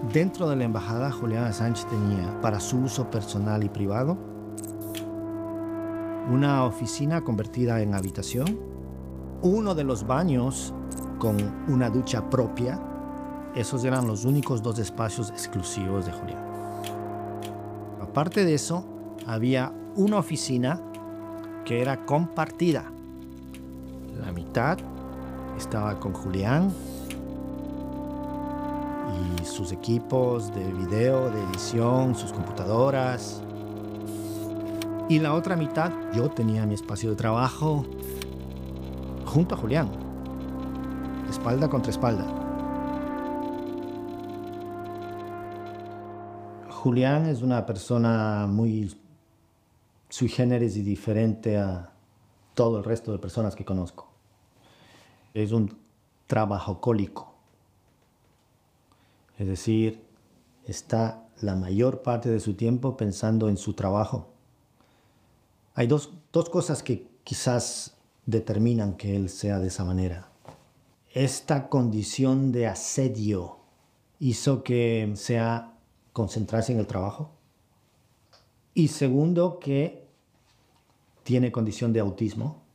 Dentro de la embajada, Julián Assange tenía, para su uso personal y privado, una oficina convertida en habitación, uno de los baños con una ducha propia. Esos eran los únicos 2 espacios exclusivos de Julián. Aparte de eso, había una oficina que era compartida. La mitad estaba con Julián y sus equipos de video, de edición, sus computadoras. Y la otra mitad, yo tenía mi espacio de trabajo junto a Julián, espalda contra espalda. Julián es una persona muy sui generis y diferente a todo el resto de personas que conozco. Es un trabajocólico. Es decir, está la mayor parte de su tiempo pensando en su trabajo. Hay dos cosas que quizás determinan que él sea de esa manera. Esta condición de asedio hizo que sea concentrarse en el trabajo. Y segundo, que tiene condición de autismo.